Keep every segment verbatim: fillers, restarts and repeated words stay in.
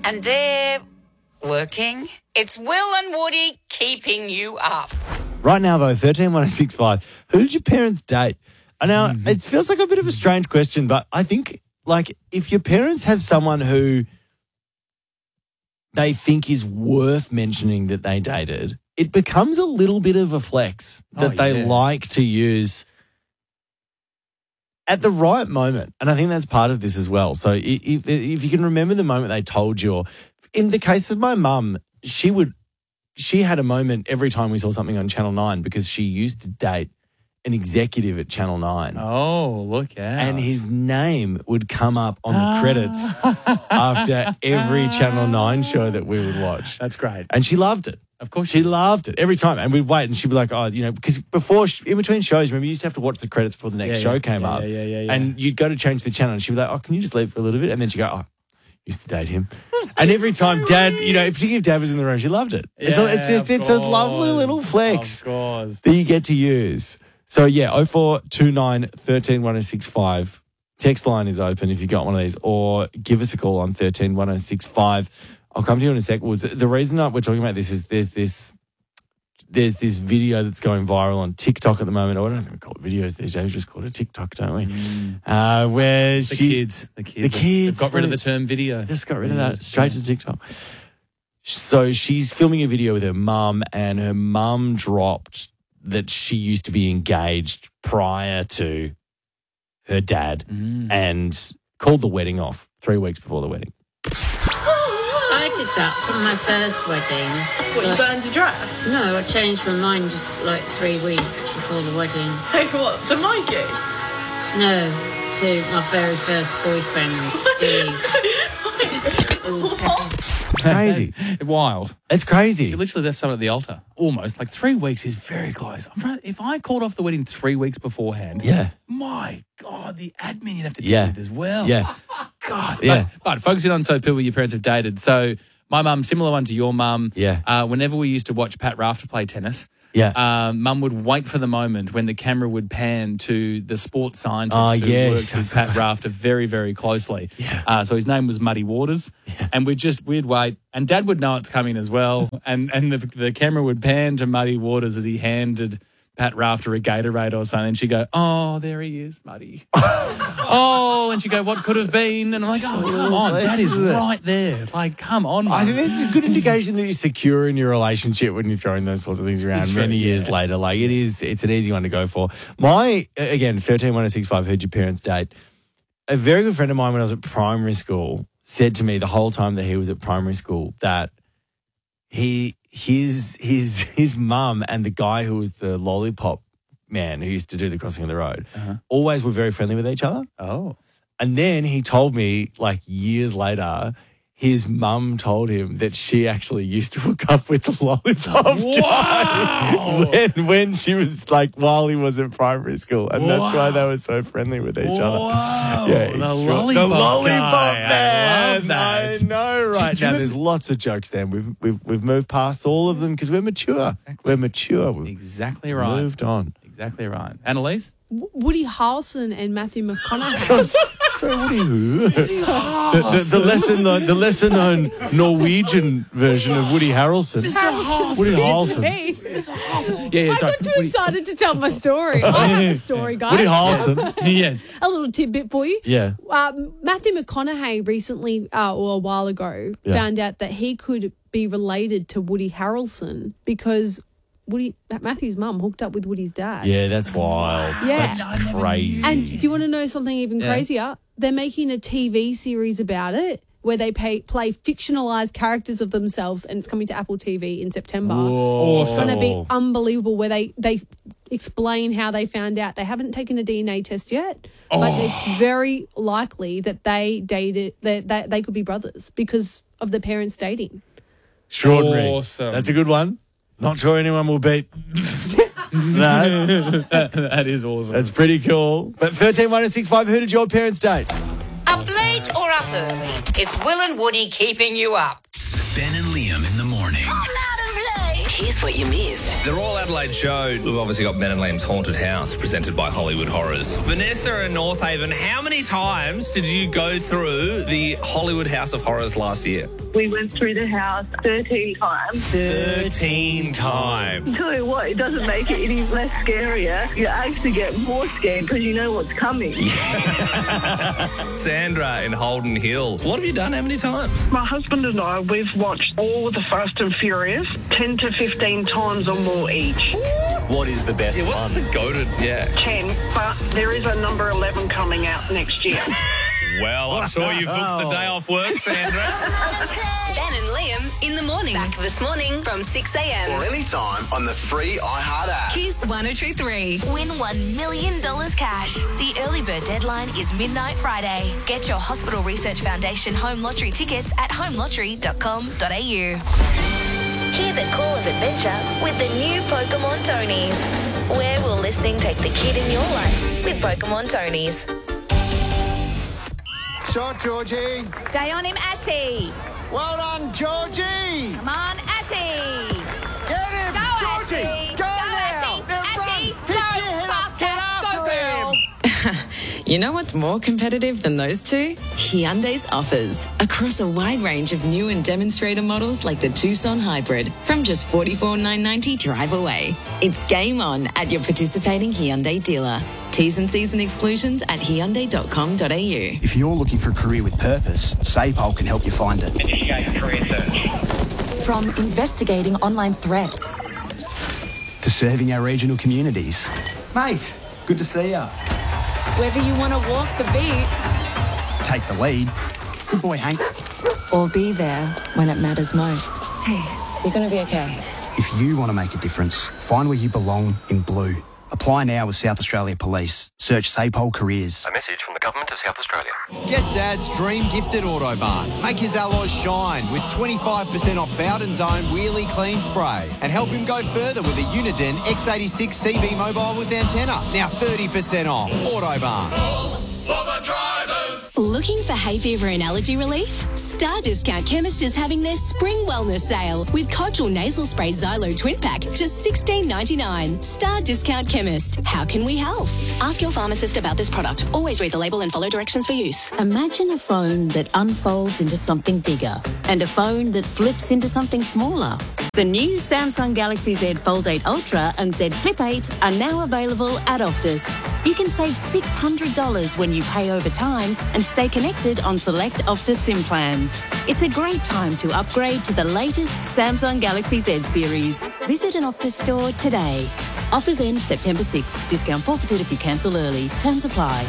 And they're working. It's Will and Woody keeping you up. Right now, though, thirteen one oh six five, who did your parents date? I know mm-hmm. it feels like a bit of a strange question, but I think, like, if your parents have someone who they think is worth mentioning that they dated, it becomes a little bit of a flex that oh, they yeah. like to use at the right moment. And I think that's part of this as well. So if, if you can remember the moment they told you, or in the case of my mum, she would, she had a moment every time we saw something on Channel nine because she used to date an executive at Channel nine. Oh, look out. And his name would come up on the credits after every Channel nine show that we would watch. That's great. And she loved it. Of course. She loved it every time. And we'd wait and she'd be like, oh, you know, because before, in between shows, remember, you used to have to watch the credits before the next yeah, show yeah, came yeah, up. Yeah, yeah, yeah, yeah. And you'd go to change the channel and she'd be like, oh, can you just leave for a little bit? And then she'd go, oh, used to date him. And every time Dad, you know, particularly if Dad was in the room, she loved it. Yeah, so it's just, it's course. a lovely little flex Of course. that you get to use. So, yeah, oh four two nine, one three, one oh six five. Text line is open if you got one of these, or give us a call on one three, one oh six five. I'll come to you in a sec. Well, the reason that we're talking about this is there's this there's this video that's going viral on TikTok at the moment. Or I don't think we call it videos these days. We just call it a TikTok, don't we? Mm. Uh, where the she, kids. The kids. The kids. They've got rid of the term video. Just got rid of that. Straight yeah. to TikTok. So she's filming a video with her mum, and her mum dropped that she used to be engaged prior to her dad mm. and called the wedding off three weeks before the wedding. I did that for my first wedding. What, you burned your dress? No, I changed my mind just like three weeks before the wedding. Hey, what, to Mikey? No, to my very first boyfriend, Steve. Crazy. Wild. It's crazy. She literally left someone at the altar. Almost. Like three weeks is very close. I'm trying to, if I called off the wedding three weeks beforehand, yeah. my God, the admin you'd have to deal yeah. with as well. Yeah. God. Yeah. But, but focusing on so people your parents have dated. So my mum, similar one to your mum. Yeah. Uh, whenever we used to watch Pat Rafter play tennis, yeah. Um, Mum would wait for the moment when the camera would pan to the sports scientist oh, who yes. worked with Pat Rafter very, very closely. Yeah. Uh, so his name was Muddy Waters. Yeah. And we'd just, we'd wait. And Dad would know it's coming as well. And and the, the camera would pan to Muddy Waters as he handed Pat Rafter a Gatorade or something. And she'd go, oh, there he is, Muddy. oh, and she'd go, what could have been? And I'm like, oh, come on, Dad is right there. Like, come on, Mum. I think that's a good indication that you're secure in your relationship when you're throwing those sorts of things around It's many true, years yeah. later. Like, it is, it's an easy one to go for. My, again, one three, one oh six five, heard your parents date. A very good friend of mine when I was at primary school said to me the whole time that he was at primary school that he, his, his, his mum and the guy who was the lollipop man who used to do the crossing of the road uh-huh. always were very friendly with each other. Oh. And then he told me, like, years later, his mum told him that she actually used to hook up with the lollipop wow. guy when, when she was, like, while he was in primary school. And wow. that's why they were so friendly with each other. Wow. Yeah, the lollipop, the lollipop guy. man. I love that. I know, right? Do you Now, remember- there's lots of jokes there. We've, we've, we've moved past all of them because we're mature. Exactly. We're mature. We've Exactly right. moved on. Exactly right. Annalise? W- Woody Harrelson and Matthew McConaughey. Sorry, what are you? the, the, the lesser known, the lesser known Norwegian version of Woody Harrelson. Mister Harrelson. Woody Harrelson. Yeah, yeah, I sorry. got too Woody- excited to tell my story. I have a story, guys. Woody Harrelson. yes. A little tidbit for you. Yeah. Um, Matthew McConaughey recently, uh, or a while ago, Yeah. found out that he could be related to Woody Harrelson because Woody Matthew's mum hooked up with Woody's dad. Yeah, that's wild. Yeah. That's crazy. And do you want to know something even Yeah. crazier? They're making a T V series about it where they pay, play fictionalized characters of themselves, and it's coming to Apple T V in September. Whoa. It's going to be unbelievable where they, they explain how they found out. They haven't taken a D N A test yet, Oh. but it's very likely that they dated, that they, they could be brothers because of the parents dating. Extraordinary. Awesome. That's a good one. Not sure anyone will beat. No, That is awesome. that's pretty cool. But thirteen one oh six five, who did your parents date? Up late or up early, it's Will and Woody keeping you up. Ben and Liam in the morning. Come out and play. Here's what you missed. The Royal Adelaide Show. We've obviously got Ben and Liam's Haunted House, presented by Hollywood Horrors. Vanessa in North Haven, how many times did you go through the Hollywood House of Horrors last year? We went through the house thirteen times. thirteen times. Tell you what, it doesn't make it any less scarier. You actually get more scared because you know what's coming. Sandra in Holden Hill. What have you done? How many times? My husband and I, we've watched all the Fast and Furious ten to fifteen times or more each. What is the best yeah, what's one? the goated? Yeah. ten, but there is a number eleven coming out next year. Well, I'm sure you've booked the day off work, Sandra. Ben and Liam in the morning. Back this morning from six a.m. Or anytime on the free iHeart app. Kiss one oh two three. Win one million dollars cash. The early bird deadline is midnight Friday. Get your Hospital Research Foundation home lottery tickets at home lottery dot com dot a u. Hear the call of adventure with the new Pokemon Tonys. Where will listening take the kid in your life with Pokemon Tonys? Shot, Georgie. Stay on him, Ashy. Well done, Georgie. Come on, Ashy. Get him, Go, Georgie. Ashy. Go, Go, now. Ashy. Now Ashy, run. go Pick your head up. faster. Get after Go, girl. You know what's more competitive than those two? Hyundai's offers. Across a wide range of new and demonstrator models like the Tucson Hybrid. From just forty-four thousand nine hundred ninety drive away. It's game on at your participating Hyundai dealer. T's and C's and exclusions at hyundai dot com dot a u. If you're looking for a career with purpose, SafePol can help you find it. Initiate career search. From investigating online threats to serving our regional communities. Mate, good to see ya. Whether you want to walk the beat, take the lead. Good boy, Hank. Or be there when it matters most. Hey, you're going to be okay. If you want to make a difference, find where you belong in blue. Apply now with South Australia Police. Search SafePol Careers. A message from the Government of South Australia. Get Dad's Dream Gifted Autobarn. Make his alloys shine with twenty-five percent off Bowden's own Wheelie Clean Spray. And help him go further with a Uniden X eighty-six C B mobile with antenna. Now thirty percent off. Autobarn. For the drivers. Looking for hay fever and allergy relief? Star Discount Chemist is having their spring wellness sale with Codgel Nasal Spray Xylo Twin Pack, just sixteen ninety-nine. Star Discount Chemist. How can we help? Ask your pharmacist about this product. Always read the label and follow directions for use. Imagine a phone that unfolds into something bigger and a phone that flips into something smaller. The new Samsung Galaxy Z Fold eight Ultra and Z Flip eight are now available at Optus. You can save six hundred dollars when you pay over time and stay connected on select Optus SIM plans. It's a great time to upgrade to the latest Samsung Galaxy Z series. Visit an Optus store today. Offers end September sixth. Discount forfeited if you cancel early. Terms apply.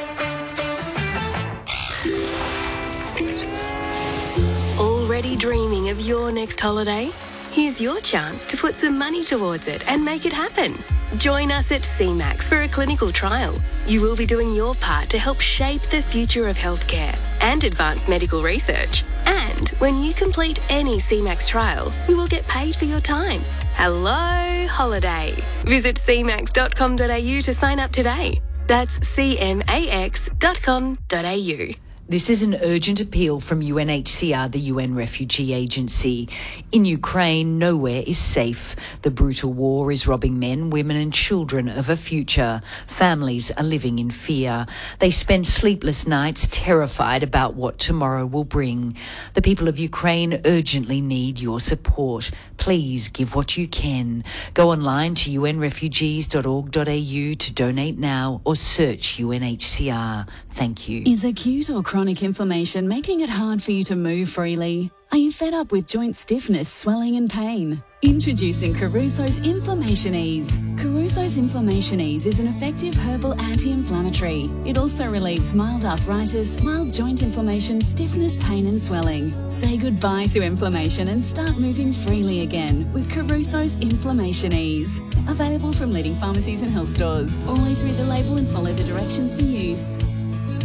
Already dreaming of your next holiday? Here's your chance to put some money towards it and make it happen. Join us at C MAX for a clinical trial. You will be doing your part to help shape the future of healthcare and advanced medical research. And when you complete any C MAX trial, you will get paid for your time. Hello, holiday. Visit c max dot com dot a u to sign up today. That's c max dot com dot a u. This is an urgent appeal from U N H C R, the U N Refugee Agency. In Ukraine, nowhere is safe. The brutal war is robbing men, women and children of a future. Families are living in fear. They spend sleepless nights terrified about what tomorrow will bring. The people of Ukraine urgently need your support. Please give what you can. Go online to u n refugees dot org dot a u to donate now or search U N H C R. Thank you. Is acute or chronic inflammation making it hard for you to move freely? Are you fed up with joint stiffness, swelling and pain? Introducing Caruso's Inflammation Ease. Caruso's Inflammation Ease is an effective herbal anti-inflammatory. It also relieves mild arthritis, mild joint inflammation, stiffness, pain and swelling. Say goodbye to inflammation and start moving freely again with Caruso's Inflammation Ease. Available from leading pharmacies and health stores. Always read the label and follow the directions for use.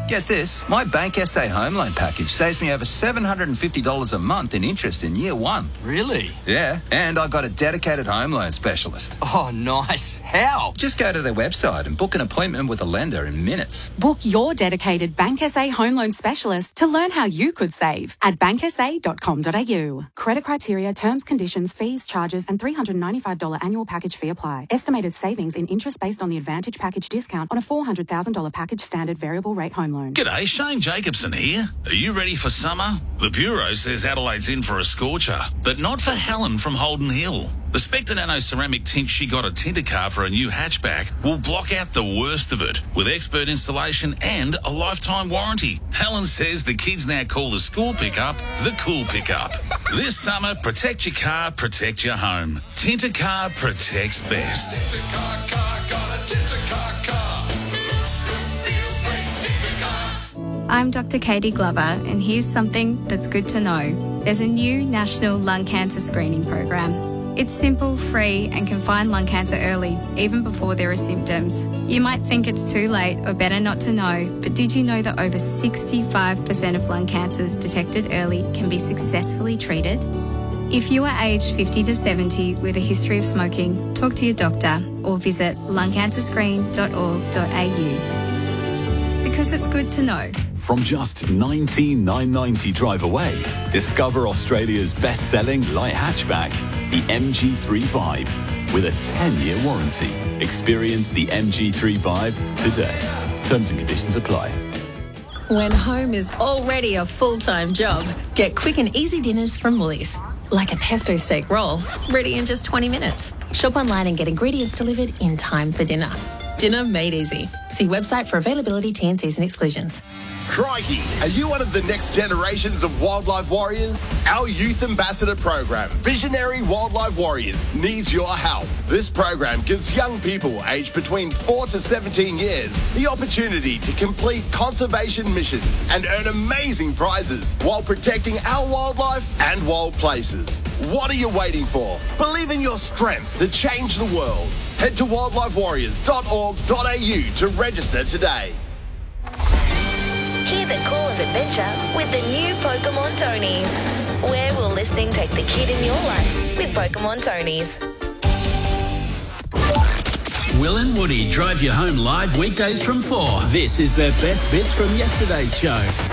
Get this, my Bank S A home loan package saves me over seven hundred fifty dollars a month in interest in year one. Really? Yeah, and I got a dedicated home loan specialist. Oh, nice. How? Just go to their website and book an appointment with a lender in minutes. Book your dedicated Bank S A home loan specialist to learn how you could save at bank s a dot com dot a u. Credit criteria, terms, conditions, fees, charges and three hundred ninety-five dollars annual package fee apply. Estimated savings in interest based on the Advantage package discount on a four hundred thousand dollars package standard variable rate home loan. G'day, Shane Jacobson here. Are you ready for summer? The Bureau says Adelaide's in for a scorcher, but not for Helen from Holden Hill. The Spectre Nano ceramic tint she got at Tintercar for a new hatchback will block out the worst of it with expert installation and a lifetime warranty. Helen says the kids now call the school pickup the cool pickup. This summer, protect your car, protect your home. Tintercar protects best. Tintercar car, got a Tintercar car. Looks good, feels great, Tintercar. I'm Doctor Katie Glover, and here's something that's good to know. There's a new national lung cancer screening program. It's simple, free, and can find lung cancer early, even before there are symptoms. You might think it's too late or better not to know, but did you know that over sixty-five percent of lung cancers detected early can be successfully treated? If you are aged fifty to seventy with a history of smoking, talk to your doctor or visit lung cancer screen dot org dot a u. Because it's good to know. From just nineteen thousand nine hundred ninety drive away, discover Australia's best-selling light hatchback, the M G thirty-five, with a ten-year warranty. Experience the M G thirty-five today. Terms and conditions apply. When home is already a full-time job, get quick and easy dinners from Woolies. Like a pesto steak roll, ready in just twenty minutes. Shop online and get ingredients delivered in time for dinner. Dinner made easy. See website for availability, T and Cs and exclusions. Crikey, are you one of the next generations of wildlife warriors? Our Youth Ambassador program, Visionary Wildlife Warriors, needs your help. This program gives young people aged between four to seventeen years the opportunity to complete conservation missions and earn amazing prizes while protecting our wildlife and wild places. What are you waiting for? Believe in your strength to change the world. Head to wildlife warriors dot org dot a u to register today. Hear the call of adventure with the new Pokemon Tonies. Where will listening take the kid in your life with Pokemon Tonies? Will and Woody drive you home live weekdays from four. This is their best bits from yesterday's show.